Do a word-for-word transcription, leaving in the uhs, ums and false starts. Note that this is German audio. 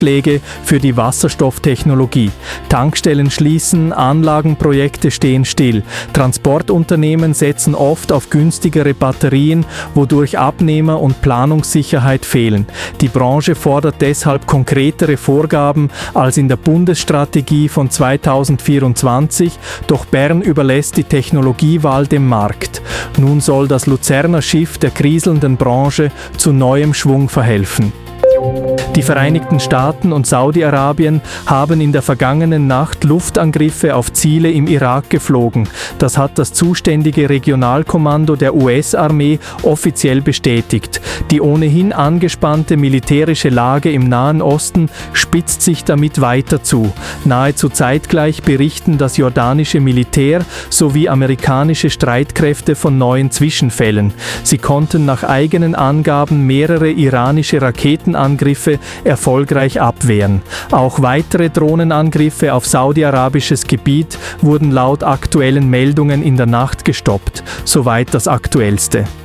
Grundlage für die Wasserstofftechnologie. Tankstellen schließen, Anlagenprojekte stehen still. Transportunternehmen setzen oft auf günstigere Batterien, wodurch Abnehmer und Planungssicherheit fehlen. Die Branche fordert deshalb konkretere Vorgaben als in der Bundesstrategie von zweitausendvierundzwanzig, doch Bern überlässt die Technologiewahl dem Markt. Nun soll das Luzerner Schiff der kriselnden Branche zu neuem Schwung verhelfen. Die Vereinigten Staaten und Saudi-Arabien haben in der vergangenen Nacht Luftangriffe auf Ziele im Irak geflogen. Das hat das zuständige Regionalkommando der U S-Armee offiziell bestätigt. Die ohnehin angespannte militärische Lage im Nahen Osten spitzt sich damit weiter zu. Nahezu zeitgleich berichten das jordanische Militär sowie amerikanische Streitkräfte von neuen Zwischenfällen. Sie konnten nach eigenen Angaben mehrere iranische Raketenangriffe erfolgreich abwehren. Auch weitere Drohnenangriffe auf saudi-arabisches Gebiet wurden laut aktuellen Meldungen in der Nacht gestoppt. Soweit das Aktuellste.